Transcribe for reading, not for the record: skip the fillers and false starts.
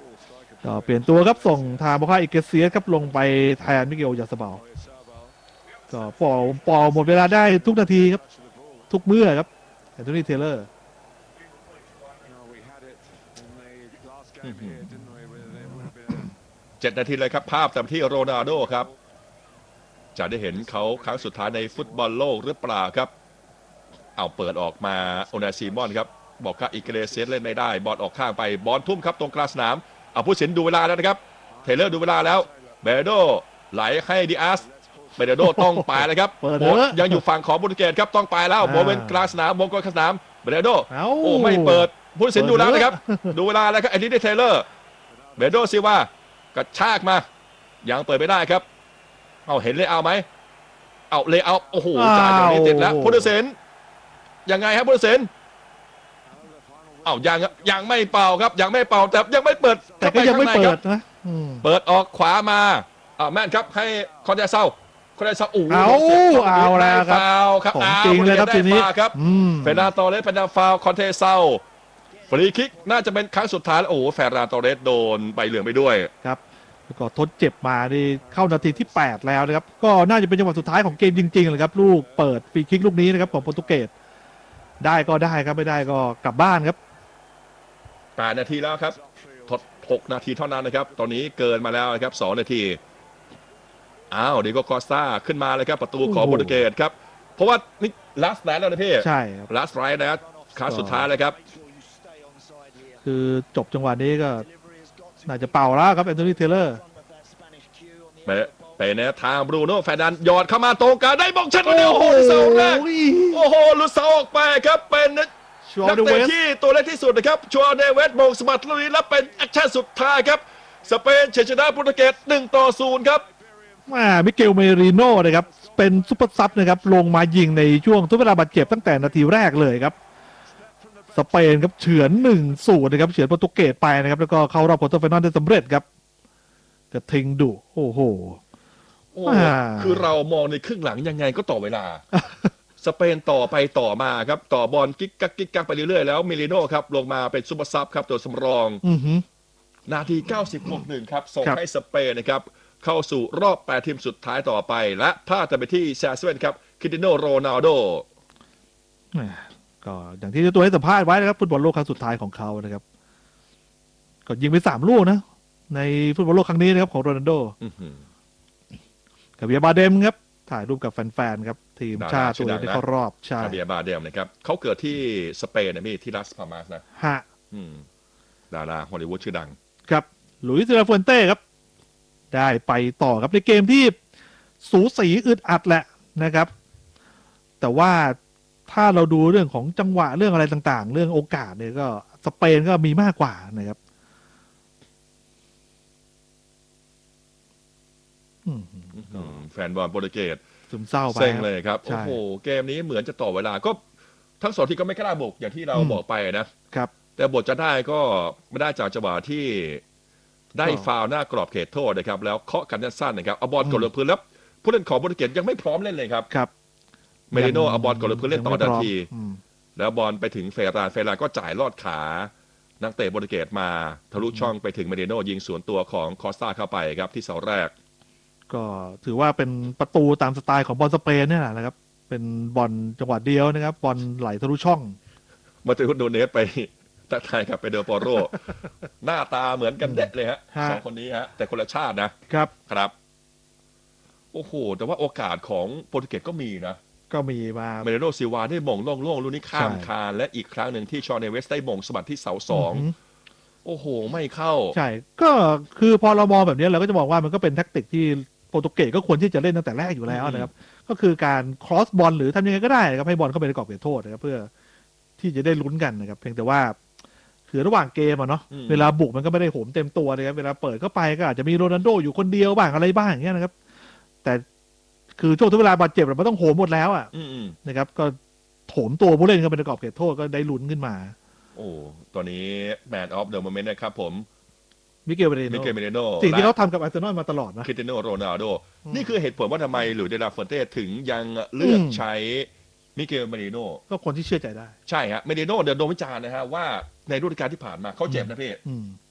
ก็เปลี่ยนตัวครับส่งทางโบคาอิเกเซียสครับลงไปแทนมิเกลยาสเบาก็ปอหมดเวลาได้ทุกนาทีครับทุกเมื่อครับแอนโทนีเทเลอร์ 7 นาทีเลยครับภาพแต่ที่โรนัลโดครับจะได้เห็นเขาครั้งสุดท้ายในฟุตบอลโลกหรือเปล่าครับเอาเปิดออกมาโอนาซีมอนครับบอกว่าอิเกเรเซียสเล่นไม่ได้บอลออกข้างไปบอลทุ่มครับตรงกลางสนามเอาผู้สินดูเวลาแล้วนะครับเทเลอร์ดูเวลาแล้วเบโดไหลให้ดิอาสเบโดต้องไปเลยครับโบยังอยู่ฝั่งของโปรตุเกสครับต้องไปแล้วโบเป็นกลางสนามวงกลมสนามเบโดโอ้ไม่เปิดผู้สินดูแล้วนะครับดูเวลาแล้วครับอันนี้ได้เทเลอร์เบโดซิว่ากระชากมายังเปิดไม่ได้ครับเอาเห็นเลยเอาไหมเอาเลยเอาโอ้โหจ่ายอย่างนี้ติดแล้วพุทธเซนยังไงครับพุทธเซนเอายังไม่เป่าครับยังไม่เป่าแต่ยังไม่เปิดแต่ก็ยังไม่เปิดนะเปิดออกขวามาแม่นครับให้คอนเดเซาโอ้เอาแล้วครับของจริงเลยครับทีนี้ครับเฟรนันโตเรสเป็นฟาวคอนเทเซาฟรีคิกน่าจะเป็นครั้งสุดท้ายโอ้เฟรนันโตเรสโดนใบเหลืองไปด้วยครับแล้วก็ทดเจ็บมานี่เข้านาทีที่8แล้วนะครับก็น่าจะเป็นจังหวะสุดท้ายของเกมจริงๆเลยครับลูกเปิดฟรีคิกลูกนี้นะครับของโปรตุเกสได้ก็ได้ครับไม่ได้ก็กลับบ้านครับ 8 นาทีแล้วครับทด6 นาทีเท่านั้นนะครับตอนนี้เกินมาแล้วนะครับ2 นาทีเดโก้คอสตาขึ้นมาเลยครับประตูของโปรตุเกสครับเพราะว่านี่ลาสต์ไลท์แล้วนะพี่ใช่ครับลาสต์ไลท์นะครั้งสุดท้ายเลยครับคือจบจังหวะนี้ก็น่าจะเป่าแล้วครับแอนโทนีเทเลอร์ไปในทางบรูโน่แฟร์นันด์หยอดเข้ามาตรงกลางได้บอลชัดเลยโอ้โหเสาแรกโอ้โหลุดเสาออกไปครับเป็นนักเตะที่ตัวเล็กที่สุดนะครับชัวเนเวสมงสมัตลุยและเป็นแอคชั่นสุดท้ายครับสเปนชนะโปรตุเกส1-0ครับมิเกลเมริโน่นะครับเป็นซุปเปอร์ซับนะครับลงมายิงในช่วงทดเวลาบาดเจ็บตั้งแต่นาทีแรกเลยครับสเปนครับเฉือน1-0นะครับเฉือนโปรตุเกสไปนะครับแล้วก็เข้ารอบควอเตอร์ไฟนอลได้สำเร็จครับกระทิงดุโอ้โหคือเรามองในครึ่งหลังยังไงก็ต่อเวลาสเปนต่อไปต่อมาครับต่อบอลกิ๊กกักไปเรื่อยๆแล้วเมริโน่ครับลงมาเป็นซุปเปอร์ซับครับตัวสำรองนาที90+1ครับส่งให้สเปนนะครับเข้าสู่รอบ8 ทีมสุดท้ายต่อไปและพลาดแต่ไปที่แซสเวนครับคริสเตียโนโรนัลโดก็อย่างที่ตัวให้สัมภาษณ์ไว้นะครับฟุตบอลโลกครั้งสุดท้ายของเขานะครับก็ยิงไป3 ลูกนะในฟุตบอลโลกครั้งนี้นะครับของโรนัลโดกับเบียบาเดมครับถ่ายรูปกับแฟนๆครับทีมชาติตัวที่เข้ารอบใช่เบียบาเดมนะครับเขาเกิดที่สเปนนะพี่ที่ลาสพามาสนะดาราฮอลลีวูดชื่อดังครับหลุยส์ เดลาฟูนเต้ครับได้ไปต่อครับในเกมที่สูสีอึดอัดแหละนะครับแต่ว่าถ้าเราดูเรื่องของจังหวะเรื่องอะไรต่างๆเรื่องโอกาสเนี่ยก็สเปนก็มีมากกว่านะครับแฟนบอลโปรตุเกสซึมเศร้าไปเซ็งเลยครับโอ้โหเกมนี้เหมือนจะต่อเวลาก็ทั้ง2 ทีมก็ไม่กล้าบุกอย่างที่เราบอกไปนะครับแต่บทจะได้ก็ไม่ได้จากจังหวะที่ได้ฟาวล์หน้ากรอบเขตโทษนะครับแล้วเคาะกันสั้นๆนะครับเอาบอลกดลงพื้นแล้วผู้เล่นของโปรตุเกสยังไม่พร้อมเล่นเลยครับเมริโน่เอาบอลกดลงพื้นเล่นต่อทันทีแล้วบอลไปถึงเฟรานก็จ่ายลอดขานักเตะโปรตุเกสมาทะลุช่องไปถึงเมริโน่ยิงสวนตัวของคอสตาเข้าไปครับที่เสาแรกก็ถือว่าเป็นประตูตามสไตล์ของบอลสเปนเนี่ยนะครับเป็นบอลจังหวะเดียวนะครับบอลไหลทะลุช่องมาเจอคุณโดเนสไปทักทายกับไปเดอร์ปอโรหน้าตาเหมือนกันเด็ดเลยฮะ2 คนนี้ฮะแต่คนละชาตินะครับโอ้โหแต่ว่าโอกาสของโปรตุเกสก็มีนะก็มีมาเมเรโนซิลวาได้มงโล่งๆลูกนี้ข้ามคานและอีกครั้งหนึ่งที่ชอเนเวสได้มงสมัติที่เสา2โอ้โหไม่เข้าใช่ก็คือพอเรามองแบบนี้เราก็จะบอกว่ามันก็เป็นแทคติกที่โปรตุเกสก็ควรที่จะเล่นตั้งแต่แรกอยู่แล้วนะครับก็คือการครอสบอลหรือทำยังไงก็ได้นะครับให้บอลเข้าไปในกรอบเขตโทษนะครับเพื่อที่จะได้ลุ้นกันนะครับเพียงแต่ว่าคือระหว่างเกมเนาะเวลาบุกมันก็ไม่ได้โหมเต็มตัวนะครับเวลาเปิดเข้าไปก็อาจจะมีโรนัลโดอยู่คนเดียวบ้างอะไรบ้างอย่างเงี้ยนะครับแต่คือช่วงที่เวลาบาดเจ็บมันต้องโหมหมดแล้วนะครับก็โถมตัวผู้เล่นเข้าไปในกรอบเขตโทษก็ได้ลุ้นขึ้นมาโอ้ตอนนี้แมนออฟเดอะโมเมนต์นะครับผมมิเกลเมเรโน่สิ่งที่เขาทำกับอาร์เซนอลมาตลอดนะคริสเตียโนโรนัลโดนี่คือเหตุผลว่าทำไมหลุยส์ เดลาฟูนเต้ถึงยังเลือกใช้มิเกลเมริโน่ก็คนที่เชื่อใจได้ใช่ฮะเมริโน่เดินโดนวิจารณ์นะฮะว่าในฤดูกาลที่ผ่านมาเขาเจ็บนะพี่